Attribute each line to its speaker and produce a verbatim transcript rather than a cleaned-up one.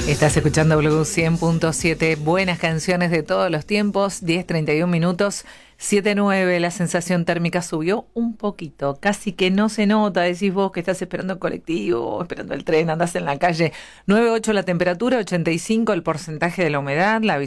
Speaker 1: Estás escuchando Blue cien punto siete, buenas canciones de todos los tiempos, diez treinta y uno minutos, siete nueve, la sensación térmica subió un poquito, casi que no se nota, decís vos que estás esperando el colectivo, esperando el tren, andás en la calle, nueve ocho la temperatura, ochenta y cinco el porcentaje de la humedad, la